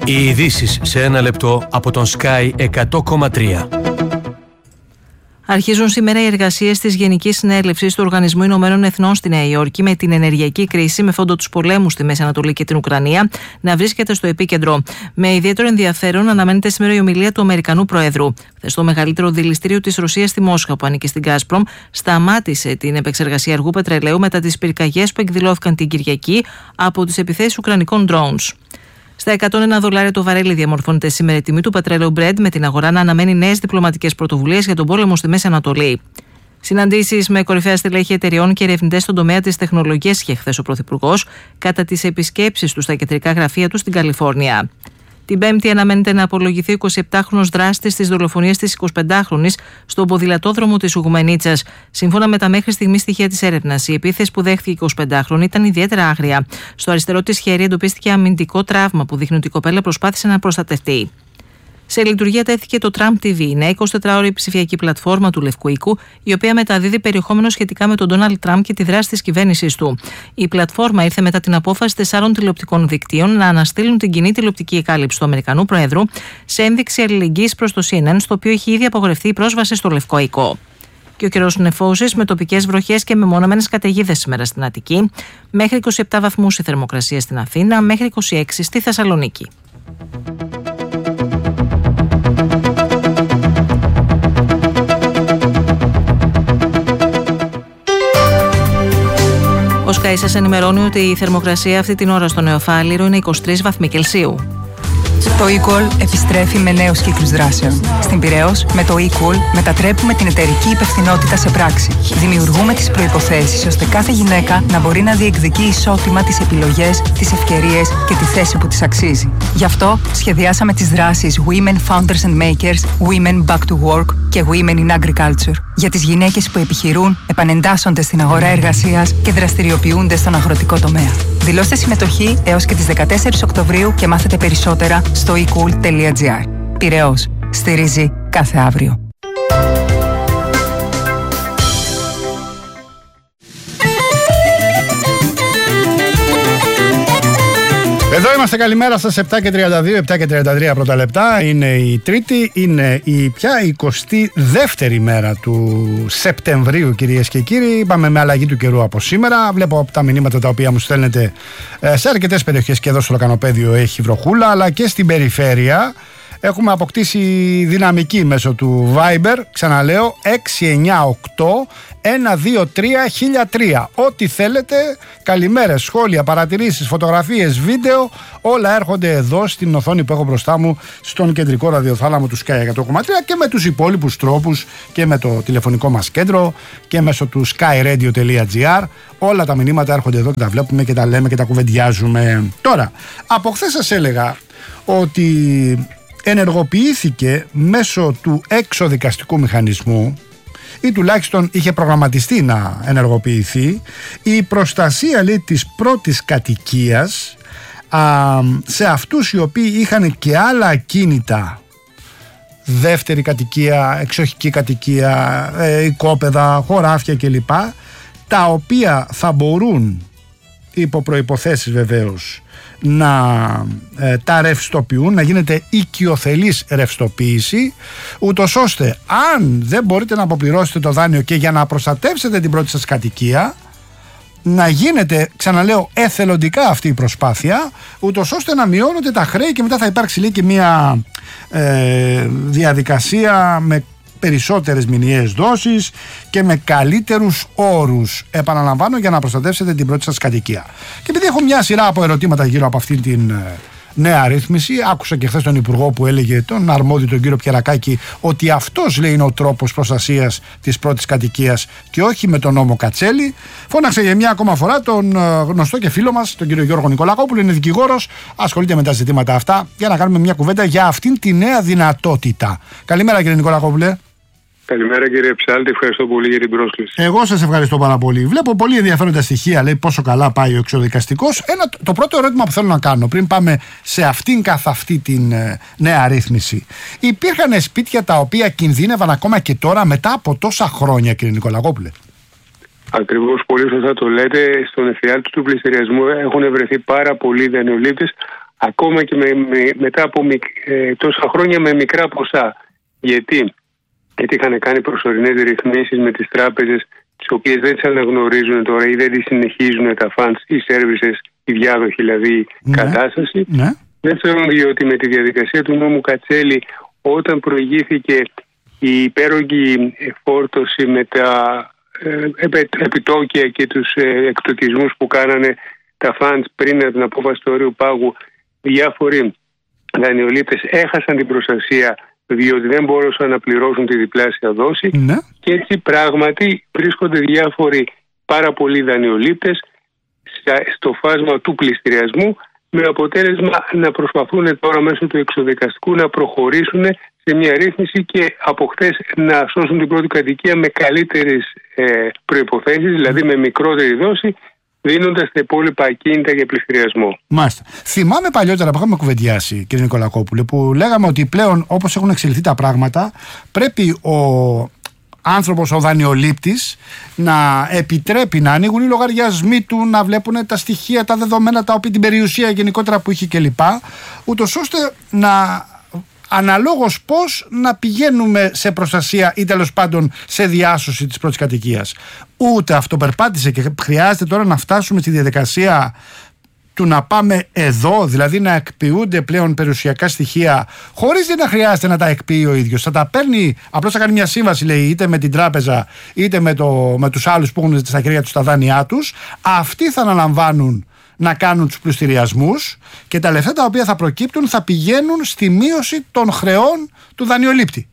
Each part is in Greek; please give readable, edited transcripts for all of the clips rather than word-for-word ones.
Οι ειδήσεις σε ένα λεπτό από τον Sky 100,3. Αρχίζουν σήμερα οι εργασίες της Γενικής Συνέλευσης του Οργανισμού Ηνωμένων Εθνών στη Νέα Υόρκη, με την ενεργειακή κρίση με φόντο τους πολέμους στη Μέση Ανατολή και την Ουκρανία να βρίσκεται στο επίκεντρο. Με ιδιαίτερο ενδιαφέρον αναμένεται σήμερα η ομιλία του Αμερικανού Προέδρου. Χθες το μεγαλύτερο δηληστήριο της Ρωσίας στη Μόσχα, που ανήκει στην Gazprom, σταμάτησε την επεξεργασία αργού πετρελαίου μετά τις πυρκαγιές που εκδηλώθηκαν την Κυριακή από τις επιθέσεις ουκρανικών drones. Στα $101 το βαρέλι διαμορφώνεται σήμερα η τιμή του πετρέλαιου Brent, με την αγορά να αναμένει νέες διπλωματικές πρωτοβουλίες για τον πόλεμο στη Μέση Ανατολή. Συναντήσεις με κορυφαία στελέχη εταιριών και ερευνητές στον τομέα της τεχνολογίας είχε χθες ο Πρωθυπουργός κατά τις επισκέψεις του στα κεντρικά γραφεία του στην Καλιφόρνια. Την Πέμπτη αναμένεται να απολογηθεί ο 27χρονος δράστης της δολοφονίας της 25χρονης στον ποδηλατόδρομο της Ουγουμενίτσας. Σύμφωνα με τα μέχρι στιγμή στοιχεία της έρευνας, η επίθεση που δέχθηκε η 25χρονη ήταν ιδιαίτερα άγρια. Στο αριστερό της χέρι εντοπίστηκε αμυντικό τραύμα που δείχνει ότι η κοπέλα προσπάθησε να προστατευτεί. Σε λειτουργία τέθηκε το Trump TV, η νέα 24ωρη ψηφιακή πλατφόρμα του Λευκού Οίκου, η οποία μεταδίδει περιεχόμενο σχετικά με τον Ντόναλντ Τραμπ και τη δράση της κυβέρνησης του. Η πλατφόρμα ήρθε μετά την απόφαση 4 τηλεοπτικών δικτύων να αναστείλουν την κοινή τηλεοπτική εκάλυψη του Αμερικανού Προέδρου, σε ένδειξη αλληλεγγύης προς το CNN, στο οποίο έχει ήδη απογορευτεί η πρόσβαση στο Λευκό Οίκο. Και ο καιρός νεφώσεις, με τοπικές βροχές και μεμονωμένες καταιγίδες σήμερα στην Αττική. Μέχρι 27 βαθμούς η θερμοκρασία στην Αθήνα, μέχρι 26 στη Θεσσαλονίκη. Ο Sky σας ενημερώνει ότι η θερμοκρασία αυτή την ώρα στο Νεοφάλιρο είναι 23 βαθμοί Κελσίου. Το eCall επιστρέφει με νέους κύκλους δράσεων. Στην Πειραιώς, με το eCall μετατρέπουμε την εταιρική υπευθυνότητα σε πράξη. Δημιουργούμε τις προϋποθέσεις ώστε κάθε γυναίκα να μπορεί να διεκδικεί ισότιμα τις επιλογές, τις ευκαιρίες και τη θέση που της αξίζει. Γι' αυτό σχεδιάσαμε τις δράσεις Women Founders and Makers, Women Back to Work και Women in Agriculture. Για τις γυναίκες που επιχειρούν, επανεντάσσονται στην αγορά εργασίας και δραστηριοποιούνται στον αγροτικό τομέα. Δηλώστε συμμετοχή έως και τις 14 Οκτωβρίου και μάθετε περισσότερα στο ecool.gr. Πειραιώς. Στηρίζει κάθε αύριο. Εδώ είμαστε, καλημέρα σας, 7:32, 7:33 πρώτα λεπτά. Είναι η Τρίτη, είναι η πια 22η μέρα του Σεπτεμβρίου, κυρίες και κύριοι. Είπαμε με αλλαγή του καιρού από σήμερα. Βλέπω από τα μηνύματα τα οποία μου στέλνετε, σε αρκετές περιοχές και εδώ στο Λοκανοπέδιο έχει βροχούλα, αλλά και στην περιφέρεια έχουμε αποκτήσει δυναμική μέσω του Viber. Ξαναλέω, 698 123 1003. Ό,τι θέλετε, καλημέρες, σχόλια, παρατηρήσεις, φωτογραφίες, βίντεο, όλα έρχονται εδώ στην οθόνη που έχω μπροστά μου, στον κεντρικό ραδιοθάλαμο του Sky 100,3, και με τους υπόλοιπους τρόπους και με το τηλεφωνικό μας κέντρο και μέσω του skyradio.gr. Όλα τα μηνύματα έρχονται εδώ και τα βλέπουμε και τα λέμε και τα κουβεντιάζουμε. Τώρα, από χθες σας έλεγα ότι ενεργοποιήθηκε μέσω του εξωδικαστικού μηχανισμού, ή τουλάχιστον είχε προγραμματιστεί να ενεργοποιηθεί, η προστασία, λέει, της πρώτης κατοικίας σε αυτούς οι οποίοι είχαν και άλλα ακίνητα, δεύτερη κατοικία, εξοχική κατοικία, οικόπεδα, χωράφια κλπ, τα οποία θα μπορούν, υπό προϋποθέσεις βεβαίως, να τα ρευστοποιούν, να γίνεται οικειοθελής ρευστοποίηση, ούτως ώστε αν δεν μπορείτε να αποπληρώσετε το δάνειο και για να προστατεύσετε την πρώτη σας κατοικία, να γίνεται, ξαναλέω, εθελοντικά αυτή η προσπάθεια, ούτως ώστε να μειώνονται τα χρέη και μετά θα υπάρξει, λέει, και μια διαδικασία με περισσότερες μηνιαίες δόσεις και με καλύτερους όρους, επαναλαμβάνω, για να προστατεύσετε την πρώτη σας κατοικία. Και επειδή έχω μια σειρά από ερωτήματα γύρω από αυτήν την νέα ρύθμιση, άκουσα και χθες τον Υπουργό που έλεγε, τον αρμόδιο, τον κύριο Πιερακάκη, ότι αυτός, λέει, είναι ο τρόπος προστασίας της πρώτης κατοικίας και όχι με τον νόμο Κατσέλη. Φώναξε για μια ακόμα φορά τον γνωστό και φίλο μας, τον κύριο Γιώργο Νικολακόπουλο, είναι δικηγόρος, ασχολείται με τα ζητήματα αυτά, για να κάνουμε μια κουβέντα για αυτήν τη νέα δυνατότητα. Καλημέρα, κύριε Νικολακόπουλε. Καλημέρα, κύριε Ψάλτη, ευχαριστώ πολύ για την πρόσκληση. Εγώ σας ευχαριστώ πάρα πολύ. Βλέπω πολύ ενδιαφέροντα στοιχεία, λέει, πόσο καλά πάει ο εξωδικαστικός. Το πρώτο ερώτημα που θέλω να κάνω, πριν πάμε σε αυτήν καθ' αυτή την νέα ρύθμιση. Υπήρχαν σπίτια τα οποία κινδύνευαν ακόμα και τώρα, μετά από τόσα χρόνια, κύριε Νικολακόπουλε? Ακριβώς, πολύ σωστά το λέτε. Στον εφιάλτη του πληστηριασμού έχουν βρεθεί πάρα πολλοί δανειολήπτες, ακόμα και μετά από τόσα χρόνια με μικρά ποσά. Γιατί είχαν κάνει προσωρινές ρυθμίσεις με τις τράπεζες, τις οποίες δεν τις αναγνωρίζουν τώρα ή δεν τις συνεχίζουν τα funds ή services, η διάδοχη δηλαδή κατάσταση. Ναι. Δεύτερον, διότι με τη διαδικασία του νόμου Κατσέλη, όταν προηγήθηκε η υπέρογγη φόρτωση με τα επιτόκια και τους εκτοκισμούς που κάνανε τα funds πριν από την απόφαση του ορίου πάγου, διάφοροι δανειολήπτες έχασαν την προστασία διότι δεν μπορούσαν να πληρώσουν τη διπλάσια δόση. Ναι. Και έτσι πράγματι βρίσκονται διάφοροι πάρα πολλοί δανειολήπτες στο φάσμα του πληστηριασμού, με αποτέλεσμα να προσπαθούν τώρα μέσω του εξοδικαστικού να προχωρήσουν σε μια ρύθμιση και από χθες να σώσουν την πρώτη κατοικία με καλύτερες προϋποθέσεις, δηλαδή με μικρότερη δόση, δίνοντας τα υπόλοιπα ακίνητα για πληστηριασμό. Μάλιστα. Θυμάμαι παλιότερα που είχαμε κουβεντιάσει, κύριε Νικολακόπουλε, που λέγαμε ότι πλέον όπως έχουν εξελιχθεί τα πράγματα, πρέπει ο άνθρωπος, ο δανειολήπτης, να επιτρέπει να ανοίγουν οι λογαριασμοί του, να βλέπουν τα στοιχεία, τα δεδομένα, τα οποία την περιουσία γενικότερα που έχει κλπ. Ούτως ώστε να αναλόγως πώς να πηγαίνουμε σε προστασία ή τέλος πάντων σε διάσωση της πρώτης κατοικίας. Ούτε αυτό περπάτησε και χρειάζεται τώρα να φτάσουμε στη διαδικασία του να πάμε εδώ, δηλαδή να εκποιούνται πλέον περιουσιακά στοιχεία χωρίς να χρειάζεται να τα εκποιεί ο ίδιος. Θα τα παίρνει, απλώς θα κάνει μια σύμβαση, λέει, είτε με την τράπεζα είτε με τους άλλους που έχουν στα χέρια τους τα δάνειά τους. Αυτοί θα αναλαμβάνουν να κάνουν τους πληστηριασμούς και τα λεφτά τα οποία θα προκύπτουν θα πηγαίνουν στη μείωση των χρεών του δανειολήπτη.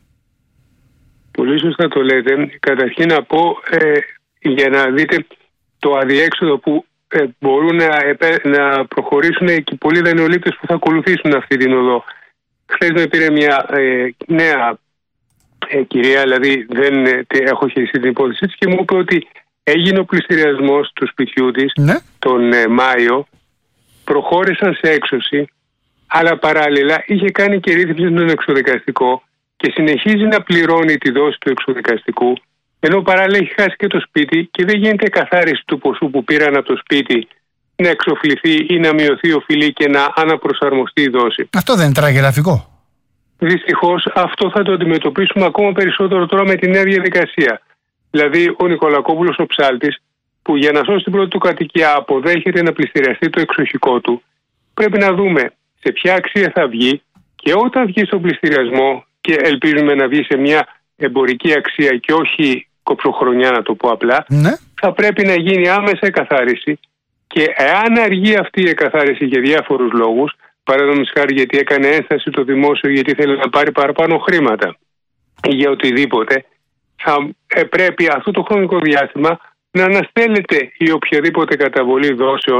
Πολύ σωστά το λέτε. Καταρχήν να πω, για να δείτε το αδιέξοδο που μπορούν να προχωρήσουν και πολλοί δανειολήπτες που θα ακολουθήσουν αυτή την οδό. Χθες με πήρε μια νέα κυρία, δηλαδή δεν έχω χειριστεί την υπόθεσή της, και μου είπε ότι έγινε ο πληστηριασμός του σπιτιού της τον Μάιο, προχώρησαν σε έξωση, αλλά παράλληλα είχε κάνει και ρύθμιση στον εξοδικαστικό και συνεχίζει να πληρώνει τη δόση του εξοδικαστικού, ενώ παράλληλα έχει χάσει και το σπίτι και δεν γίνεται καθάριση του ποσού που πήραν από το σπίτι να εξοφληθεί ή να μειωθεί οφειλή και να αναπροσαρμοστεί η δόση. Αυτό δεν είναι τραγελαφικό? Δυστυχώς αυτό θα το αντιμετωπίσουμε ακόμα περισσότερο τώρα με τη νέα διαδικασία. Δηλαδή ο Νικολακόπουλος ο ψάλτης, που για να σώσει την πρώτη του κατοικία αποδέχεται να πληστηριαστεί το εξοχικό του, πρέπει να δούμε σε ποια αξία θα βγει, και όταν βγει στον πληστηριασμό, και ελπίζουμε να βγει σε μια εμπορική αξία και όχι κοψοχρονιά, να το πω απλά, θα πρέπει να γίνει άμεσα εκαθάριση, και εάν αργεί αυτή η εκαθάριση για διάφορους λόγους, παραδείγματος χάρη γιατί έκανε ένσταση το δημόσιο γιατί θέλει να πάρει παραπάνω χρήματα ή για οτιδήποτε, θα πρέπει αυτό το χρονικό διάστημα να αναστέλλεται η οποιαδήποτε καταβολή δόσεων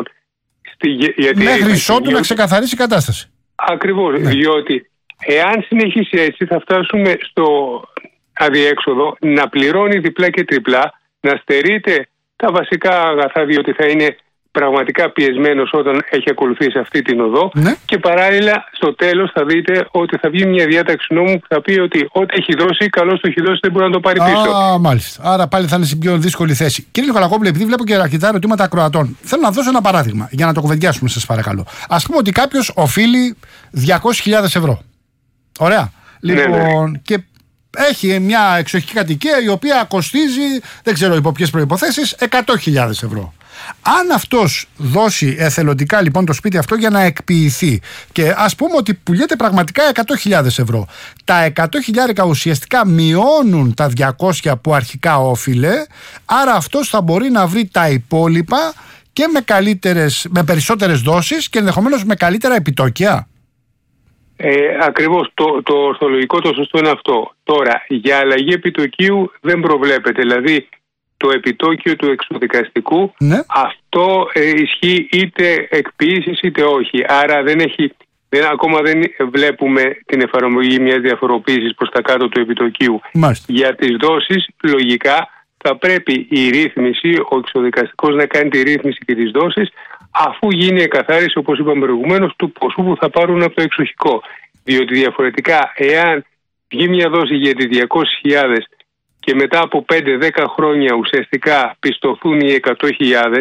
μέχρι ότου να ξεκαθαρίσει η κατάσταση. Ακριβώς, διότι εάν συνεχίσει έτσι θα φτάσουμε στο αδιέξοδο να πληρώνει διπλά και τριπλά, να στερείται τα βασικά αγαθά, διότι θα είναι πραγματικά πιεσμένος όταν έχει ακολουθήσει αυτή την οδό, και παράλληλα στο τέλος θα δείτε ότι θα βγει μια διάταξη νόμου που θα πει ότι ό,τι έχει δώσει, καλώς το έχει δώσει, δεν μπορεί να το πάρει πίσω. Μάλιστα. Άρα πάλι θα είναι στην πιο δύσκολη θέση. Κύριε Νικολακόπουλε, επειδή βλέπω και αρκετά ερωτήματα ακροατών, θέλω να δώσω ένα παράδειγμα για να το κουβεντιάσουμε, σας παρακαλώ. Ας πούμε ότι κάποιος οφείλει 200.000 ευρώ. Ωραία. Λοιπόν, και έχει μια εξοχική κατοικία η οποία κοστίζει, δεν ξέρω υπό ποιες προϋποθέσεις, 100.000 ευρώ. Αν αυτός δώσει εθελοντικά λοιπόν το σπίτι αυτό για να εκποιηθεί, και ας πούμε ότι πουλιέται πραγματικά 100.000 ευρώ, τα 100.000 ουσιαστικά μειώνουν τα 200 που αρχικά όφιλε, άρα αυτός θα μπορεί να βρει τα υπόλοιπα και με περισσότερες δόσεις και ενδεχομένως με καλύτερα επιτόκια. Ακριβώς, το ορθολογικό, το σωστό είναι αυτό. Τώρα, για αλλαγή επιτοκίου δεν προβλέπεται, δηλαδή το επιτόκιο του εξοδικαστικού, αυτό ισχύει είτε εκποίησης είτε όχι. Άρα ακόμα δεν βλέπουμε την εφαρμογή μιας διαφοροποίησης προς τα κάτω του επιτοκίου. Για τις δόσεις, λογικά, θα πρέπει η ρύθμιση, ο εξοδικαστικός να κάνει τη ρύθμιση και τις δόσεις, αφού γίνει εκαθάριση, όπως είπαμε προηγουμένως, του ποσού που θα πάρουν από το εξοχικό. Διότι διαφορετικά, εάν βγει μια δόση για τις 200.000 και μετά από 5-10 χρόνια ουσιαστικά πιστωθούν οι 100.000,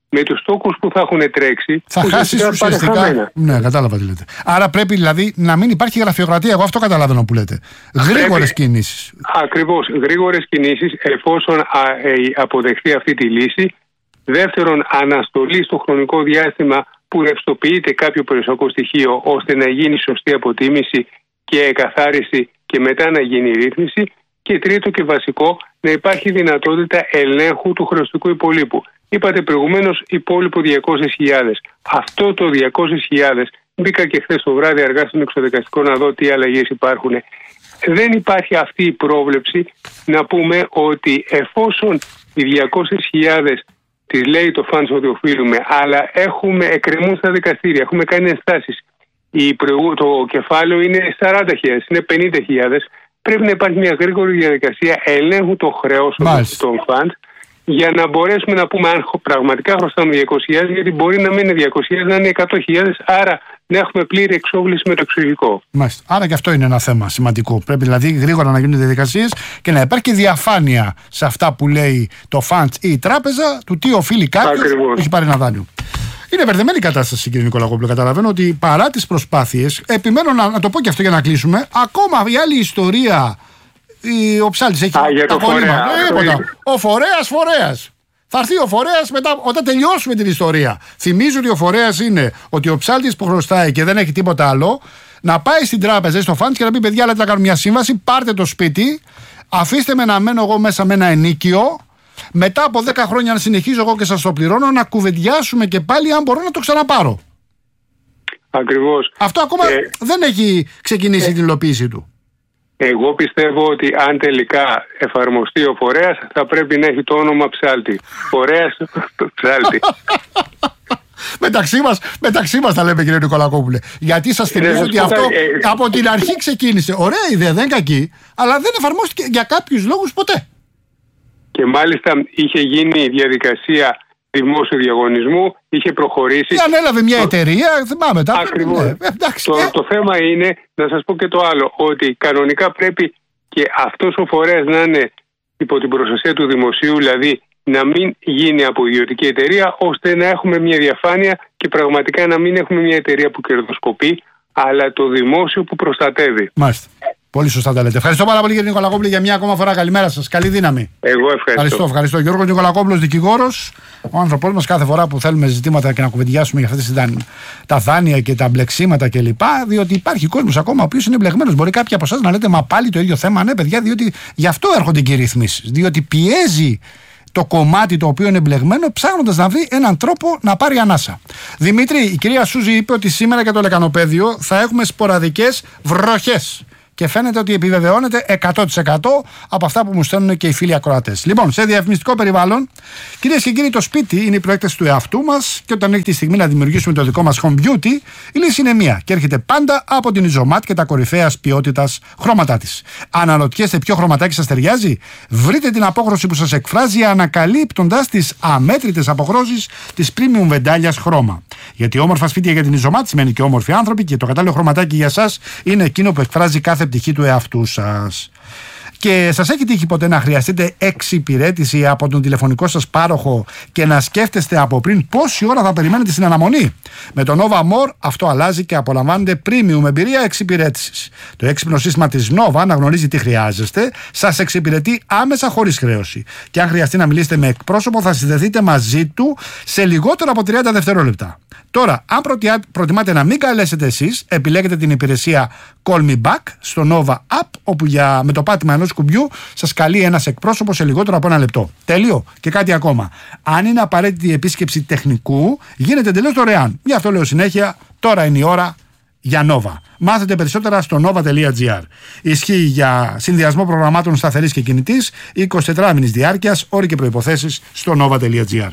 με τους τόκους που θα έχουν τρέξει. Θα χάσεις ουσιαστικά. Ναι, κατάλαβα τι λέτε. Άρα πρέπει δηλαδή να μην υπάρχει γραφειοκρατία. Εγώ αυτό καταλαβαίνω που λέτε. Γρήγορες κινήσεις. Ακριβώς. Γρήγορες κινήσεις εφόσον αποδεχθεί αυτή τη λύση. Δεύτερον, αναστολή στο χρονικό διάστημα που ρευστοποιείται κάποιο περιουσιακό στοιχείο ώστε να γίνει σωστή αποτίμηση και εκαθάριση και μετά να γίνει ρύθμιση. Και τρίτο και βασικό, να υπάρχει δυνατότητα ελέγχου του χρεωστικού υπολείπου. Είπατε προηγουμένως υπόλοιπο 200.000. Αυτό το 200.000, μπήκα και χθες το βράδυ αργά στον εξοδικαστικό να δω τι αλλαγές υπάρχουν. Δεν υπάρχει αυτή η πρόβλεψη να πούμε ότι εφόσον οι 200.000 τις λέει το φαντς ότι οφείλουμε, αλλά εκκρεμούν στα δικαστήρια, έχουμε κάνει ενστάσεις, το κεφάλαιο είναι 40.000, είναι 50.000, πρέπει να υπάρχει μια γρήγορη διαδικασία ελέγχου των χρεώσεων των φαντς για να μπορέσουμε να πούμε αν πραγματικά χρωστάμε 200.000, γιατί μπορεί να μην είναι 200.000, να είναι 100.000, άρα να έχουμε πλήρη εξόβληση με το εξωτερικό. Μάλιστα. Άρα και αυτό είναι ένα θέμα σημαντικό. Πρέπει δηλαδή γρήγορα να γίνουν διαδικασίες και να υπάρχει διαφάνεια σε αυτά που λέει το φαντς ή η τράπεζα, του τι οφείλει κάποιος που έχει πάρει ένα δάνειο. Είναι μπερδεμένη η κατάσταση, κύριε Νικολακόπουλο. Καταλαβαίνω ότι παρά τις προσπάθειες, επιμένω να το πω και αυτό για να κλείσουμε, ακόμα η άλλη ιστορία. Ο ψάλτης έχει τα κόλλημα. Ο φορέας. Θα έρθει ο φορέας μετά, όταν τελειώσουμε την ιστορία. Θυμίζω ότι ο φορέας είναι ότι ο ψάλτης που χρωστάει και δεν έχει τίποτα άλλο, να πάει στην τράπεζα, στο φαντς και να πει: παιδιά, λέτε να κάνουμε μια σύμβαση, πάρτε το σπίτι, αφήστε με να μένω εγώ μέσα με ένα ενίκιο. Μετά από 10 χρόνια, να συνεχίζω εγώ και σας το πληρώνω, να κουβεντιάσουμε και πάλι αν μπορώ να το ξαναπάρω. Ακριβώς. Αυτό ακόμα δεν έχει ξεκινήσει την υλοποίηση του. Εγώ πιστεύω ότι αν τελικά εφαρμοστεί ο φορέας, θα πρέπει να έχει το όνομα ψάλτη. Φορέας ψάλτη. Μεταξύ μας τα λέμε, κύριε Νικολακόπουλε. Γιατί σας θυμίζω ότι αυτό από την αρχή ξεκίνησε. Ωραία ιδέα, δεν κακή, αλλά δεν εφαρμόστηκε για κάποιους λόγους ποτέ. Και μάλιστα είχε γίνει η διαδικασία δημόσιου διαγωνισμού, είχε προχωρήσει. Και ανέλαβε μια εταιρεία, θυμάμαι τα. Ακριβώς. Το θέμα είναι, να σας πω και το άλλο, ότι κανονικά πρέπει και αυτός ο φορέας να είναι υπό την προστασία του δημοσίου, δηλαδή να μην γίνει από ιδιωτική εταιρεία, ώστε να έχουμε μια διαφάνεια και πραγματικά να μην έχουμε μια εταιρεία που κερδοσκοπεί, αλλά το δημόσιο που προστατεύει. Μάλιστα. Πολύ σωστά τα λέτε. Ευχαριστώ πάρα πολύ, κύριε Νικολακόπουλε, για μια ακόμα φορά. Καλημέρα σας. Καλή δύναμη. Εγώ ευχαριστώ. Γιώργος Νικολακόπουλος, δικηγόρος, ο άνθρωπός μας, κάθε φορά που θέλουμε ζητήματα και να κουβεντιάσουμε για αυτές τα δάνεια και τα μπλεξίματα κλπ. Διότι υπάρχει κόσμος ακόμα ο οποίος είναι μπλεγμένος. Μπορεί κάποιοι από εσάς να λέτε, μα πάλι το ίδιο θέμα. Ναι, παιδιά, διότι γι' αυτό έρχονται και οι ρυθμίσεις. Διότι πιέζει το κομμάτι το οποίο είναι μπλεγμένο, ψάχνοντας να βρει έναν τρόπο να πάρει ανάσα. Δημήτρη, η κυρία Σούζη είπε ότι σήμερα για το λεκανοπέδιο θα έχουμε σποραδικές βροχές. Και φαίνεται ότι επιβεβαιώνεται 100% από αυτά που μου στέλνουν και οι φίλοι ακροατές. Λοιπόν, σε διαφημιστικό περιβάλλον, κυρίες και κύριοι, το σπίτι είναι η προέκταση του εαυτού μας και όταν έχει τη στιγμή να δημιουργήσουμε το δικό μας home beauty, η λύση είναι μία και έρχεται πάντα από την Ιζωμάτ και τα κορυφαίας ποιότητας χρώματά της. Αναρωτιέστε ποιο χρωματάκι σας ταιριάζει? Βρείτε την απόχρωση που σας εκφράζει ανακαλύπτοντας τις αμέτρητες αποχρώσεις της premium βεντάλιας χρώμα. Γιατί όμορφα σπίτια για την Ιζωμάτ σημαίνει και όμορφοι άνθρωποι και το κατάλληλο χρωματάκι για σας είναι εκείνο που εκφράζει κάθε πτυχή του εαυτού σας. Και σας έχει τύχει ποτέ να χρειαστείτε εξυπηρέτηση από τον τηλεφωνικό σας πάροχο και να σκέφτεστε από πριν πόση ώρα θα περιμένετε στην αναμονή? Με το Nova More αυτό αλλάζει και απολαμβάνετε premium εμπειρία εξυπηρέτησης. Το έξυπνο σύστημα της Nova αναγνωρίζει τι χρειάζεστε, σας εξυπηρετεί άμεσα χωρίς χρέωση. Και αν χρειαστεί να μιλήσετε με εκπρόσωπο, θα συνδεθείτε μαζί του σε λιγότερο από 30 δευτερόλεπτα. Τώρα, αν προτιμάτε να μην καλέσετε εσείς, επιλέγετε την υπηρεσία Call Me Back στο Nova App, όπου με το πάτημα ενός κουμπιού σας καλεί ένας εκπρόσωπος σε λιγότερο από 1 λεπτό. Τέλειο. Και κάτι ακόμα. Αν είναι απαραίτητη η επίσκεψη τεχνικού, γίνεται εντελώς δωρεάν. Γι' αυτό λέω συνέχεια, τώρα είναι η ώρα για Nova. Μάθετε περισσότερα στο nova.gr. Ισχύει για συνδυασμό προγραμμάτων σταθερής και κινητής, 24 μήνες διάρκειας, όροι και προϋποθέσεις στο nova.gr.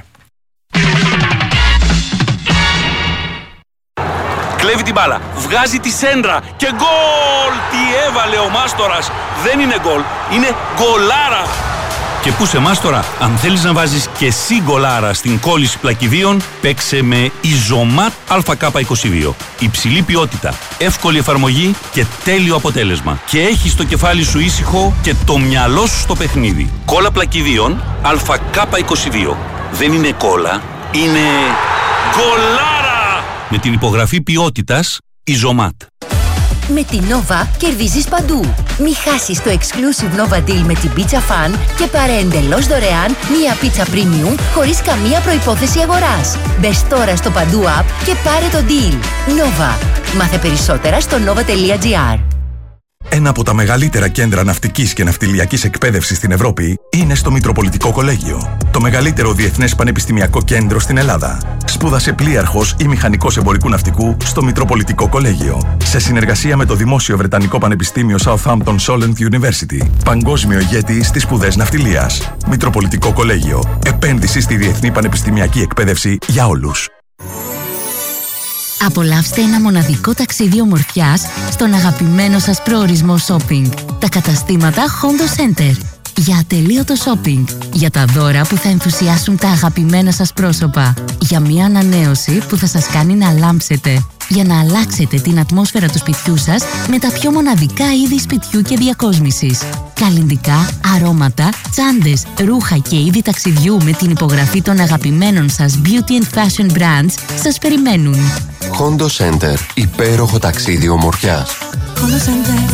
Κλέβει την μπάλα, βγάζει τη σέντρα και γκολ! Τι έβαλε ο Μάστορας! Δεν είναι γκολ, είναι γκολάρα! Και πού σε Μάστορα, αν θέλεις να βάζεις και εσύ γκολάρα στην κόλληση πλακιδίων, παίξε με Ιζωμάτ ΑΚ22. Υψηλή ποιότητα, εύκολη εφαρμογή και τέλειο αποτέλεσμα. Και έχεις το κεφάλι σου ήσυχο και το μυαλό σου στο παιχνίδι. Κόλλα πλακιδίων ΑΚ22. Δεν είναι κόλλα, είναι γκολάρα! Με την υπογραφή ποιότητας η Ζωμάτ. Με την Nova κερδίζεις παντού. Μη χάσεις το exclusive Nova Deal με την Pizza Fan και πάρε εντελώς δωρεάν μία πίτσα premium χωρίς καμία προϋπόθεση αγοράς. Μπες τώρα στο Παντού app και πάρε το deal. Nova. Μάθε περισσότερα στο nova.gr. Ένα από τα μεγαλύτερα κέντρα ναυτικής και ναυτιλιακής εκπαίδευσης στην Ευρώπη είναι στο Μητροπολιτικό Κολέγιο. Το μεγαλύτερο διεθνές πανεπιστημιακό κέντρο στην Ελλάδα. Σπούδασε πλοίαρχος ή μηχανικός εμπορικού ναυτικού στο Μητροπολιτικό Κολέγιο. Σε συνεργασία με το Δημόσιο Βρετανικό Πανεπιστήμιο Southampton Solent University. Παγκόσμιο ηγέτη στις σπουδές ναυτιλίας. Μητροπολιτικό Κολέγιο. Επένδυση στη διεθνή πανεπιστημιακή εκπαίδευση για όλους. Απολαύστε ένα μοναδικό ταξίδι ομορφιάς στον αγαπημένο σας προορισμό shopping. Τα καταστήματα Hondo Center. Για ατελείωτο shopping. Για τα δώρα που θα ενθουσιάσουν τα αγαπημένα σας πρόσωπα. Για μια ανανέωση που θα σας κάνει να λάμψετε. Για να αλλάξετε την ατμόσφαιρα του σπιτιού σας με τα πιο μοναδικά είδη σπιτιού και διακόσμησης. Καλλυντικά, αρώματα, τσάντες, ρούχα και είδη ταξιδιού με την υπογραφή των αγαπημένων σας beauty and fashion brands σας περιμένουν. Hondo Center. Υπέροχο ταξίδι ομορφιάς. Hondo Center.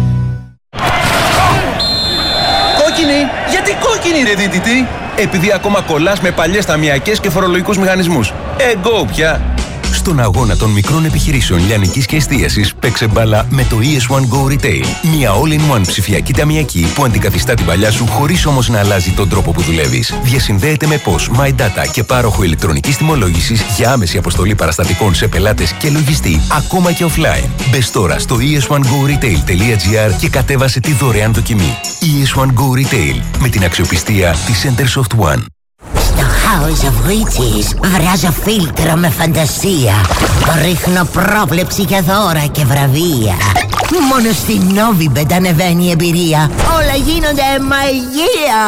Κόκκινη! Γιατί κόκκινη ρε δίτητη? Επειδή ακόμα κολλάς με παλιές ταμιακές και φορολογικούς μηχανισμούς. Εγκό πια! Στον αγώνα των μικρών επιχειρήσεων λιανικής και εστίασης, παίξε μπάλα με το ES1 Go Retail. Μια all-in-one ψηφιακή ταμιακή που αντικαθιστά την παλιά σου χωρίς όμως να αλλάζει τον τρόπο που δουλεύεις. Διασυνδέεται με POS, My Data και πάροχο ηλεκτρονικής τιμολόγησης για άμεση αποστολή παραστατικών σε πελάτες και λογιστή, ακόμα και offline. Μπες τώρα στο es1goretail.gr και κατέβασε τη δωρεάν δοκιμή. ES1 Go Retail, με την αξιοπιστία της Centersoft One. Στο House of Witches βράζω φίλτρο με φαντασία. Ρίχνω πρόβλεψη για δώρα και βραβεία. Μόνο στην Novibet ανεβαίνει η εμπειρία. Όλα γίνονται μαγεία.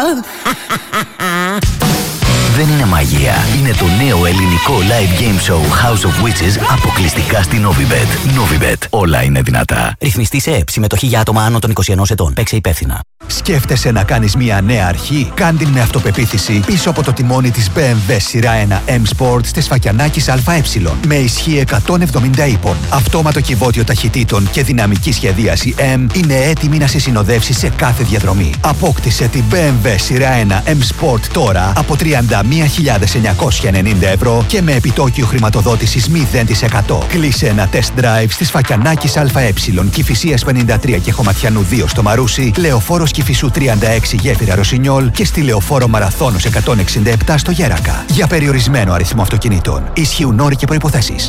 Δεν είναι μαγεία. Είναι το νέο ελληνικό live game show House of Witches αποκλειστικά στην Novibet. Novibet. Όλα είναι δυνατά. Ρυθμιστή σε ΕΕΠ. Συμμετοχή για άτομα άνω των 21 ετών. Παίξε υπεύθυνα. Σκέφτεσαι να κάνεις μια νέα αρχή? Κάν την με αυτοπεποίθηση πίσω από το τιμόνι της BMW σειρά 1 M Sport της Φακιανάκης ΑΕ. Με ισχύ 170 ύπων, αυτόματο κυβότιο ταχυτήτων και δυναμική σχεδίαση M είναι έτοιμη να σε συνοδεύσει σε κάθε διαδρομή. Απόκτησε την BMW σειρά 1 M Sport τώρα από 31.990 ευρώ και με επιτόκιο χρηματοδότησης 0%. Κλείσε ένα test drive στις Φακιανάκης ΑΕ, Κηφισίας 53 και Χωματιανού 2 στο Μαρούσι, Λεωφόρος Κηφισού 36 γέφυρα Ρωσινιόλ και στη Λεωφόρο Μαραθώνος 167 στο Γέρακα. Για περιορισμένο αριθμό αυτοκινήτων. Ισχύουν όροι και προϋποθέσεις.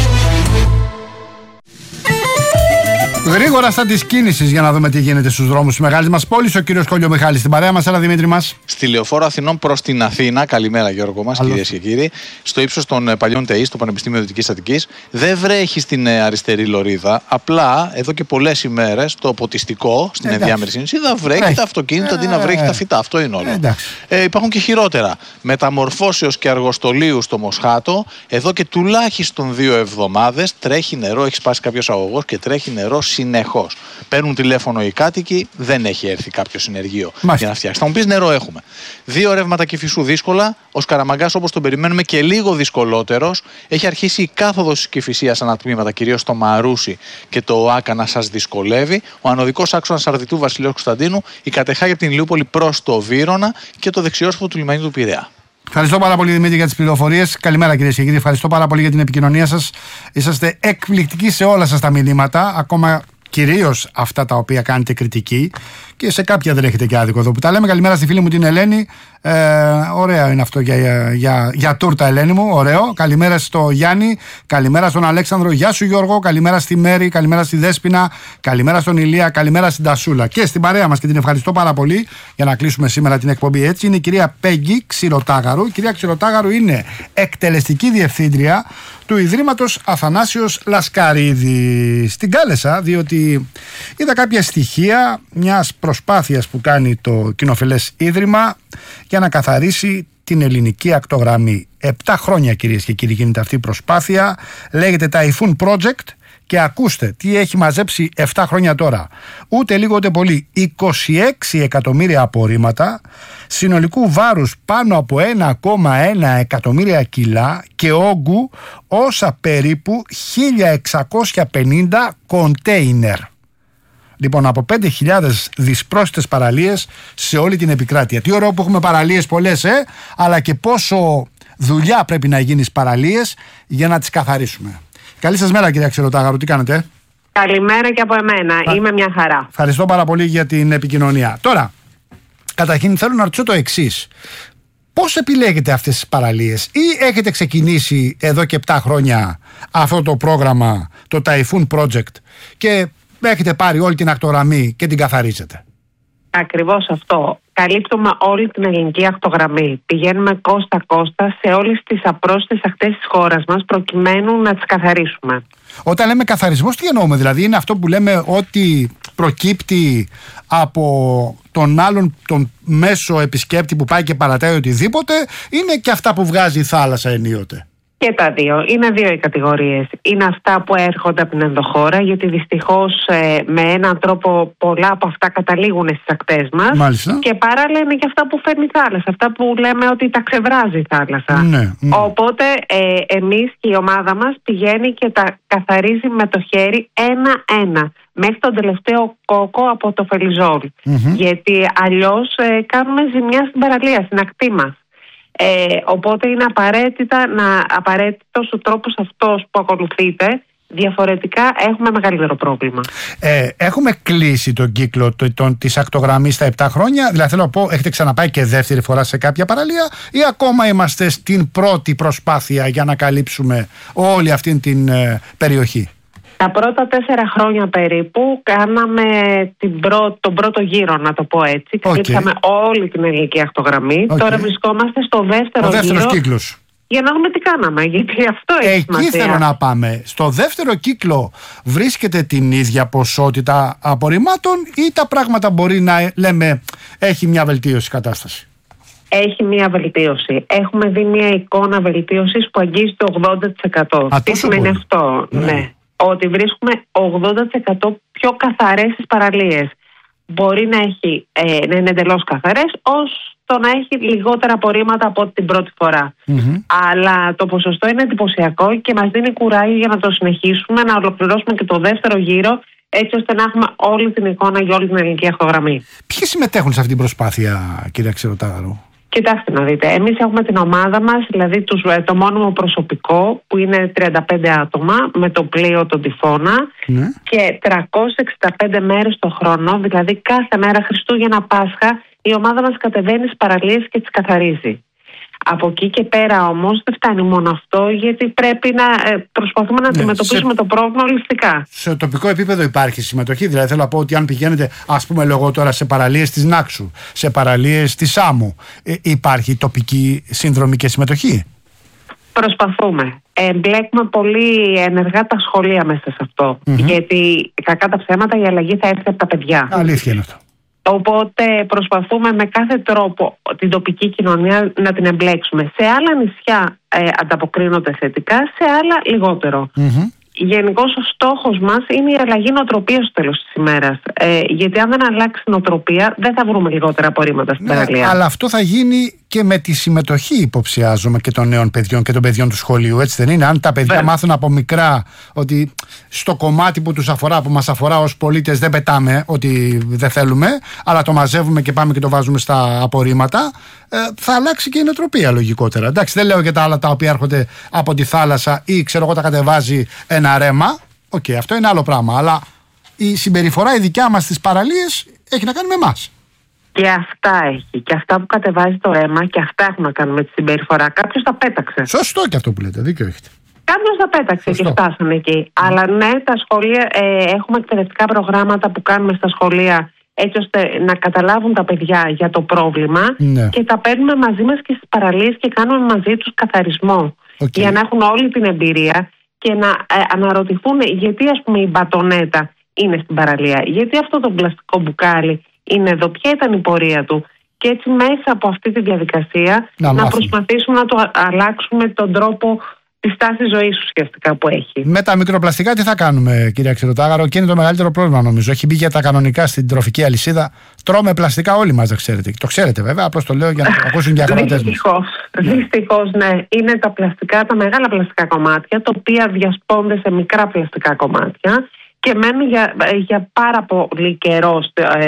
Γρήγορα στα της κίνησης για να δούμε τι γίνεται στους δρόμους της μεγάλης μας πόλης. Ο κύριος Κόλλιο Μιχάλης στην παρέα μας. Έλα Δημήτρη μας. Στη Λεωφόρο Αθηνών προς την Αθήνα. Καλημέρα Γιώργο μας, κυρίες και κύριοι. Στο ύψος των παλιών ΤΕΗ, στο Πανεπιστήμιο Δυτικής Αττικής, δεν βρέχει στην αριστερή λωρίδα. Απλά εδώ και πολλές ημέρες το ποτιστικό στην ενδιάμερη σύννεφη βρέχει τα αυτοκίνητα αντί να βρέχει τα φυτά. Αυτό είναι όλο. Υπάρχουν και χειρότερα. Μεταμορφώσεως και αργοστολίου στο Μοσχάτο. Εδώ και τουλάχιστον 2 εβδομάδες τρέχει νερό, έχει σπάσει κάποιος αγωγός και τρέχει νερό συνεχώς. Παίρνουν τηλέφωνο οι κάτοικοι, δεν έχει έρθει κάποιο συνεργείο για να φτιάξει. Θα μου πεις νερό έχουμε. 2 ρεύματα Κηφισού δύσκολα. Ο Σκαραμαγκάς όπως τον περιμένουμε και λίγο δυσκολότερος. Έχει αρχίσει η κάθοδος της Κηφισίας ανατμήματα, κυρίως το Μαρούσι και το ΟΑΚΑ να σας δυσκολεύει. Ο ανωδικός άξονας Αρδιτού Βασιλέως Κωνσταντίνου, η κατεχάγη από την Ηλιούπολη προς το Βύρωνα και το δεξιόσφαιρο του λιμανιού του Πειραιά. Ευχαριστώ πάρα πολύ Δημήτρη για τις πληροφορίες. Καλημέρα κυρίες και κύριοι. Ευχαριστώ πάρα πολύ για την επικοινωνία σας. Είσαστε εκπληκτικοί σε όλα σας τα μηνύματα, ακόμα κυρίως αυτά τα οποία κάνετε κριτική και σε κάποια δεν έχετε και άδικο εδώ που τα λέμε. Καλημέρα στη φίλη μου την Ελένη. Ωραία είναι αυτό για τούρτα, Ελένη μου. Ωραίο. Καλημέρα στο Γιάννη. Καλημέρα στον Αλέξανδρο. Γεια σου Γιώργο. Καλημέρα στη Μέρη. Καλημέρα στη Δέσποινα. Καλημέρα στον Ηλία. Καλημέρα στην Τασούλα. Και στην παρέα μας και την ευχαριστώ πάρα πολύ για να κλείσουμε σήμερα την εκπομπή έτσι. Είναι η κυρία Πέγγι Ξηροτάγαρου. Η κυρία Ξηροτάγαρου είναι εκτελεστική διευθύντρια του Ιδρύματος Αθανάσιος Λασκαρίδη. Στην κάλεσα διότι είδα κάποια στοιχεία μιας προσπάθειας που κάνει το κοινοφελές Ίδρυμα για να καθαρίσει την ελληνική ακτογραμμή. 7 χρόνια κυρίες και κύριοι γίνεται αυτή η προσπάθεια. Λέγεται Typhoon Project Και ακούστε τι έχει μαζέψει 7 χρόνια τώρα. Ούτε λίγο ούτε πολύ. 26 εκατομμύρια απορρίμματα, συνολικού βάρους πάνω από 1,1 εκατομμύρια κιλά και όγκου όσα περίπου 1.650 κοντέινερ. Λοιπόν, από 5.000 δυσπρόσιτες παραλίες σε όλη την επικράτεια. Τι ωραίο που έχουμε παραλίες πολλές, αλλά και πόσο δουλειά πρέπει να γίνει στις παραλίες για να τις καθαρίσουμε. Καλή σας μέρα, κυρία Ξεροτάγαρου, τι κάνετε? Καλημέρα και από εμένα, είμαι μια χαρά. Ευχαριστώ πάρα πολύ για την επικοινωνία. Τώρα, καταρχήν θέλω να ρωτήσω το εξής. Πώς επιλέγετε αυτές τις παραλίες, ή έχετε ξεκινήσει εδώ και 7 χρόνια αυτό το πρόγραμμα, το Typhoon Project, και έχετε πάρει όλη την ακτογραμμή και την καθαρίζετε? Ακριβώς αυτό. Καλύπτουμε όλη την ελληνική ακτογραμμή. Πηγαίνουμε κόστα-κόστα σε όλες τις απρόσιτες ακτές της χώρας μας προκειμένου να τις καθαρίσουμε. Όταν λέμε καθαρισμός, τι εννοούμε? Δηλαδή είναι αυτό που λέμε ότι προκύπτει από τον άλλον τον μέσο επισκέπτη που πάει και παρατάει οτιδήποτε, είναι και αυτά που βγάζει η θάλασσα ενίοτε? Και τα δύο. Είναι δύο οι κατηγορίες. Είναι αυτά που έρχονται από την ενδοχώρα, γιατί δυστυχώς με έναν τρόπο πολλά από αυτά καταλήγουν στις ακτές μας. Μάλιστα. Και παράλληλα είναι και αυτά που φέρνει η θάλασσα. Αυτά που λέμε ότι τα ξεβράζει η θάλασσα. Ναι. Οπότε εμείς και η ομάδα μας πηγαίνει και τα καθαρίζει με το χέρι ένα-ένα, μέχρι τον τελευταίο κόκο από το φελιζόλ. Γιατί αλλιώς κάνουμε ζημιά στην παραλία, στην ακτή μας. Οπότε είναι απαραίτητος ο τρόπος αυτός που ακολουθείτε. Διαφορετικά έχουμε μεγαλύτερο πρόβλημα. Έχουμε κλείσει τον κύκλο της ακτογραμμής στα 7 χρόνια. Δηλαδή θέλω να πω, έχετε ξαναπάει και δεύτερη φορά σε κάποια παραλία, ή ακόμα είμαστε στην πρώτη προσπάθεια για να καλύψουμε όλη αυτή την περιοχή? Τα πρώτα 4 χρόνια περίπου κάναμε τον πρώτο γύρο, να το πω έτσι. Καλύψαμε όλη την ελληνική ακτογραμμή. Τώρα βρισκόμαστε στο δεύτερο γύρο. Ο δεύτερος κύκλος. Για να δούμε τι κάναμε, γιατί αυτό έχει σημασία. Εκεί θέλω να πάμε. Στο δεύτερο κύκλο βρίσκεται την ίδια ποσότητα απορριμμάτων, ή τα πράγματα μπορεί να λέμε έχει μια βελτίωση η κατάσταση? Έχει μια βελτίωση. Έχουμε δει μια εικόνα βελτίωσης που αγγίζει το 80%. Τι σημαίνει αυτό? Ναι. Ότι βρίσκουμε 80% πιο καθαρές τις παραλίες. Μπορεί να είναι εντελώς καθαρές, ώστε να έχει λιγότερα απορρίμματα από την πρώτη φορά. Αλλά το ποσοστό είναι εντυπωσιακό και μας δίνει κουράγιο για να το συνεχίσουμε, να ολοκληρώσουμε και το δεύτερο γύρο, έτσι ώστε να έχουμε όλη την εικόνα για όλη την ελληνική ακτογραμμή. Ποιοι συμμετέχουν σε αυτή την προσπάθεια, κυρία Ξεροτάγαρου? Κοιτάξτε να δείτε, εμείς έχουμε την ομάδα μας, δηλαδή το μόνιμο προσωπικό που είναι 35 άτομα με το πλοίο τον Τυφώνα, και 365 μέρες το χρόνο, δηλαδή κάθε μέρα Χριστούγεννα, Πάσχα, η ομάδα μας κατεβαίνει στις παραλίες και τις καθαρίζει. Από εκεί και πέρα όμως δεν φτάνει μόνο αυτό, γιατί πρέπει να προσπαθούμε να αντιμετωπίσουμε το πρόβλημα ολιστικά. Σε τοπικό επίπεδο υπάρχει συμμετοχή? Δηλαδή θέλω να πω ότι αν πηγαίνετε, ας πούμε εγώ τώρα, σε παραλίες της Νάξου, σε παραλίες της Σάμου, υπάρχει τοπική σύνδρομη και συμμετοχή? Προσπαθούμε. Εμπλέκουμε πολύ ενεργά τα σχολεία μέσα σε αυτό. Γιατί κακά τα ψέματα η αλλαγή θα έρθει από τα παιδιά. Αλήθεια είναι αυτό. Οπότε προσπαθούμε με κάθε τρόπο την τοπική κοινωνία να την εμπλέξουμε. Σε άλλα νησιά ανταποκρίνονται θετικά, σε άλλα λιγότερο. Γενικώς ο στόχος μας είναι η αλλαγή νοοτροπίας στο τέλος της ημέρας. Γιατί αν δεν αλλάξει η νοοτροπία, δεν θα βρούμε λιγότερα απορρίμματα στην παραλία. Αλλά αυτό θα γίνει και με τη συμμετοχή, υποψιάζομαι, και των νέων παιδιών και των παιδιών του σχολείου, έτσι δεν είναι? Αν τα παιδιά μάθουν από μικρά ότι στο κομμάτι που τους αφορά, που μας αφορά ως πολίτες, δεν πετάμε ότι δεν θέλουμε, αλλά το μαζεύουμε και πάμε και το βάζουμε στα απορρίμματα, θα αλλάξει και η νοοτροπία λογικότερα. Εντάξει, δεν λέω για τα άλλα τα οποία έρχονται από τη θάλασσα ή ξέρω εγώ τα κατεβάζει ένα ρέμα. Αυτό είναι άλλο πράγμα. Αλλά η συμπεριφορά η δικιά μας στις παραλίες έχει να κάνει με εμάς. Και αυτά έχει. Και αυτά που κατεβάζει το αίμα, και αυτά έχουν να κάνουν με τη συμπεριφορά. Κάποιος τα πέταξε. Σωστό και αυτό που λέτε, δίκιο έχετε. Κάποιος τα πέταξε. Σωστό. Και φτάσαμε εκεί. Αλλά ναι, τα σχολεία, έχουμε εκπαιδευτικά προγράμματα που κάνουμε στα σχολεία, έτσι ώστε να καταλάβουν τα παιδιά για το πρόβλημα, και τα παίρνουμε μαζί μας και στις παραλίες και κάνουμε μαζί τους καθαρισμό. Για να έχουν όλη την εμπειρία και να αναρωτηθούν γιατί, ας πούμε, η μπατονέτα είναι στην παραλία, γιατί αυτό το πλαστικό μπουκάλι είναι εδώ, ποια ήταν η πορεία του, και έτσι μέσα από αυτή τη διαδικασία να προσπαθήσουμε να το αλλάξουμε τον τρόπο τη στάση ζωής ουσιαστικά που έχει. Με τα μικροπλαστικά τι θα κάνουμε, κυρία Ξηροτάγαρο, και είναι το μεγαλύτερο πρόβλημα νομίζω. Έχει μπει για τα κανονικά στην τροφική αλυσίδα. Τρώμε πλαστικά όλοι μας, δεν ξέρετε. Το ξέρετε βέβαια, απλώς το λέω για να το ακούσουν και οι ακροατές μας. Δυστυχώς, ναι. Είναι τα πλαστικά, τα μεγάλα πλαστικά κομμάτια, τα οποία διασπώνται σε μικρά πλαστικά κομμάτια και μένουν για πάρα πολύ καιρό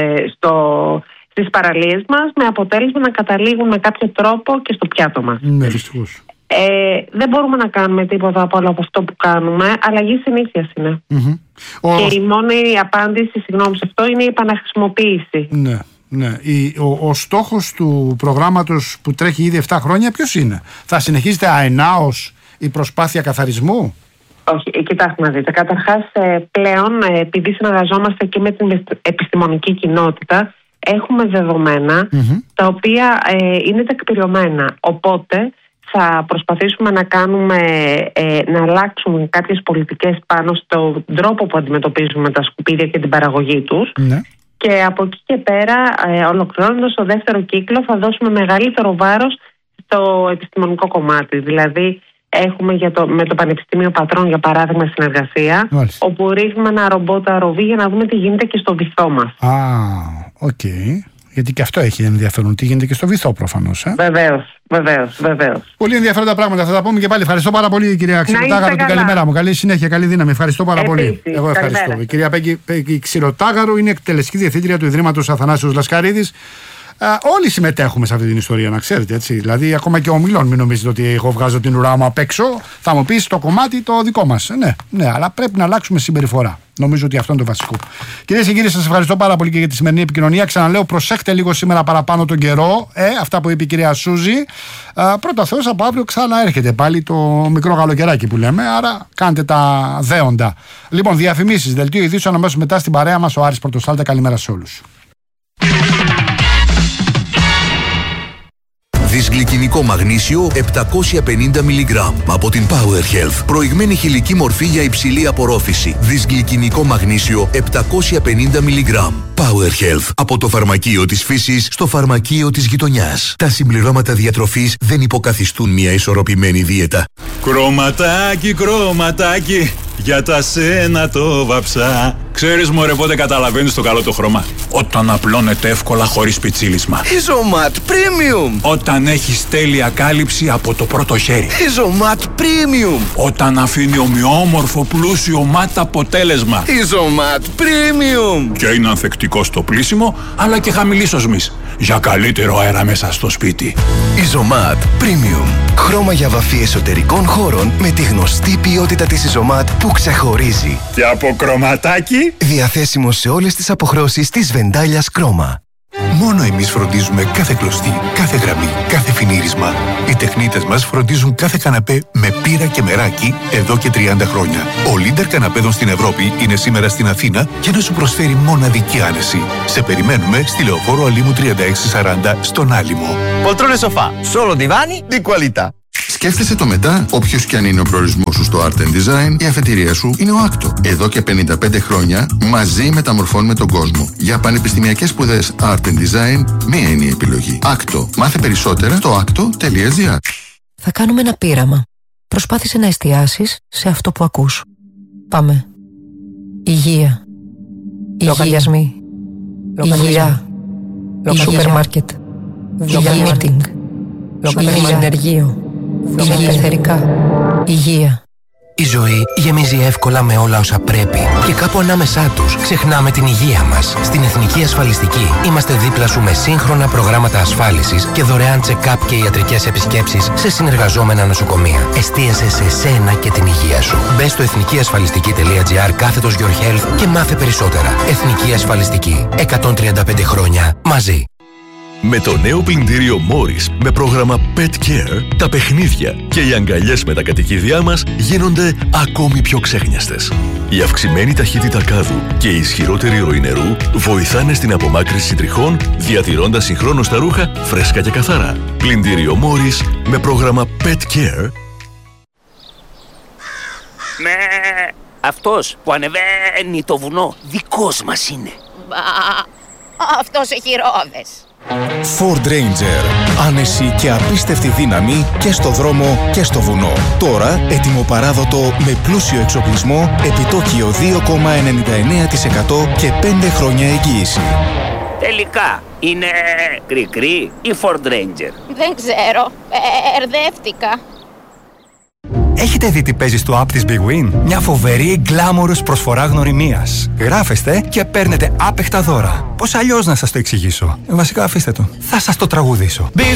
στις παραλίες μας, με αποτέλεσμα να καταλήγουν με κάποιο τρόπο και στο πιάτο μας. Ναι, δυστυχώς. Δεν μπορούμε να κάνουμε τίποτα από όλο αυτό που κάνουμε. Αλλαγή συνήθειας είναι. Και η μόνη απάντηση, συγγνώμη, σε αυτό είναι η επαναχρησιμοποίηση. Ναι, ναι. Ο στόχος του προγράμματος που τρέχει ήδη 7 χρόνια ποιος είναι? Θα συνεχίζεται αενάως η προσπάθεια καθαρισμού? Όχι, κοιτάξτε να δείτε. Καταρχάς, πλέον, επειδή συνεργαζόμαστε και με την επιστημονική κοινότητα, έχουμε δεδομένα τα οποία είναι τεκμηριωμένα. Οπότε θα προσπαθήσουμε να αλλάξουμε κάποιες πολιτικές πάνω στον τρόπο που αντιμετωπίζουμε τα σκουπίδια και την παραγωγή τους. Ναι. Και από εκεί και πέρα, ολοκληρώνοντας το δεύτερο κύκλο, θα δώσουμε μεγαλύτερο βάρος στο επιστημονικό κομμάτι. Δηλαδή, έχουμε με το Πανεπιστήμιο Πατρών, για παράδειγμα, συνεργασία, όπου ρίχνουμε ένα ρομπότ αροβή για να δούμε τι γίνεται και στο βυθό μας. Οκ. Γιατί και αυτό έχει ενδιαφέρον. Τι γίνεται και στο βυθό, προφανώς. Βεβαίως. Πολύ ενδιαφέροντα πράγματα. Θα τα πούμε και πάλι. Ευχαριστώ πάρα πολύ, κυρία Ξηροτάγαρο. Την καλημέρα μου. Καλή συνέχεια, καλή δύναμη. Ευχαριστώ πάρα πολύ. Εγώ ευχαριστώ. Καλημέρα. Η κυρία Πέγγι Ξηροτάγαρο είναι εκτελεστική διευθύντρια του Ιδρύματος Αθανάσιος Λασκαρίδης. Όλοι συμμετέχουμε σε αυτή την ιστορία, να ξέρετε, έτσι. Δηλαδή, ακόμα και ο Μιλών, μην νομίζετε ότι εγώ βγάζω την ουρά μου απ' έξω. Θα μου πεις το κομμάτι το δικό μας. Ναι, αλλά πρέπει να αλλάξουμε συμπεριφορά. Νομίζω ότι αυτό είναι το βασικό. Κυρίες και κύριοι, σας ευχαριστώ πάρα πολύ και για τη σημερινή επικοινωνία. Ξαναλέω, προσέχτε λίγο σήμερα παραπάνω τον καιρό. Αυτά που είπε η κυρία Σούζη. Πρώτα Θεός, από αύριο ξαναέρχεται πάλι το μικρό καλοκαιράκι που λέμε. Άρα, κάντε τα δέοντα. Λοιπόν, διαφημίσεις, δελτίο ειδήσεων αμέσως μετά στην παρέα μας ο Άρης Πορτοσάλτε. Καλημέρα σε όλους. Δυσγλυκινικό μαγνήσιο 750 mg από την Power Health. Προηγμένη χηλική μορφή για υψηλή απορρόφηση. Δυσγλυκινικό μαγνήσιο 750 mg. Power Health. Από το φαρμακείο της φύσης στο φαρμακείο της γειτονιάς. Τα συμπληρώματα διατροφής δεν υποκαθιστούν μια ισορροπημένη δίαιτα. Κρωματάκι, κρωματάκι, για τα σένα το βαψά. Ξέρεις μωρέ πότε καταλαβαίνεις το καλό το χρώμα? Όταν απλώνεται εύκολα χωρίς πιτσίλισμα. Isomat Premium. Όταν έχεις τέλεια κάλυψη από το πρώτο χέρι. Isomat Premium. Όταν αφήνει ομοιόμορφο πλούσιο ματ αποτέλεσμα. Isomat Premium. Και είναι ανθεκτικό στο πλύσιμο αλλά και χαμηλής οσμής. Για καλύτερο αέρα μέσα στο σπίτι. Isomat Premium. Χρώμα για βαφή εσωτερικών χώρων με τη γνωστή ποιότητα της Isomat που ξεχωρίζει. Και από κρωματάκι. Διαθέσιμο σε όλες τις αποχρώσεις της Βεντάλιας Κρόμα. Μόνο εμείς φροντίζουμε κάθε κλωστή, κάθε γραμμή, κάθε φινίρισμα. Οι τεχνίτες μας φροντίζουν κάθε καναπέ με πύρα και μεράκι εδώ και 30 χρόνια. Ο leader καναπέδων στην Ευρώπη είναι σήμερα στην Αθήνα για να σου προσφέρει μοναδική άνεση. Σε περιμένουμε στη Λεωφόρο Αλήμου 3640 στον Άλυμο. Poltrone sofà, solo divani di qualità. Σκέφτεσαι το μετά. Όποιος και αν είναι ο προορισμός σου στο Art and Design, η αφετηρία σου είναι ο Άκτο. Εδώ και 55 χρόνια μαζί μεταμορφώνουμε τον κόσμο. Για πανεπιστημιακές σπουδές Art and Design, μία είναι η επιλογή. Άκτο. Μάθε περισσότερα στο akto.gr. Θα κάνουμε ένα πείραμα. Προσπάθησε να εστιάσεις σε αυτό που ακούς. Πάμε. Υγεία. Λογαριασμοί. Υγεία. Σούπερ μάρκετ. Meeting. Ενεργείο. Εθερικά. Υγεία. Η ζωή γεμίζει εύκολα με όλα όσα πρέπει και κάπου ανάμεσά τους ξεχνάμε την υγεία μας. Στην Εθνική Ασφαλιστική είμαστε δίπλα σου με σύγχρονα προγράμματα ασφάλισης και δωρεάν check-up και ιατρικές επισκέψεις σε συνεργαζόμενα νοσοκομεία. Εστίασε σε σένα και την υγεία σου. Μπες στο εθνικιασφαλιστική.gr/your health και μάθε περισσότερα. Εθνική Ασφαλιστική. 135 χρόνια μαζί. Με το νέο πλυντήριο Morris με πρόγραμμα Pet Care, τα παιχνίδια και οι αγκαλιές με τα κατοικίδια μας γίνονται ακόμη πιο ξέχνιαστες. Η αυξημένη ταχύτητα κάδου και η ισχυρότερη ροή νερού βοηθάνε στην απομάκρυνση τριχών, διατηρώντας συγχρόνως τα ρούχα φρέσκα και καθαρά. Πλυντήριο Morris με πρόγραμμα Pet Care. Με αυτός που ανεβαίνει το βουνό δικός μας είναι. Αυτός έχει ρόδες. Ford Ranger. Άνεση και απίστευτη δύναμη και στο δρόμο και στο βουνό. Τώρα έτοιμο παράδοτο με πλούσιο εξοπλισμό, επιτόκιο 2,99% και 5 χρόνια εγγύηση. Τελικά, είναι κρικρή ή Ford Ranger? Δεν ξέρω. Μπερδεύτηκα. Έχετε δει τι παίζει στο app της Big Win? Μια φοβερή glamorous προσφορά γνωριμίας. Γράφεστε και παίρνετε άπεχτα δώρα. Πώς αλλιώς να σας το εξηγήσω? Βασικά αφήστε το. Θα σας το τραγουδήσω.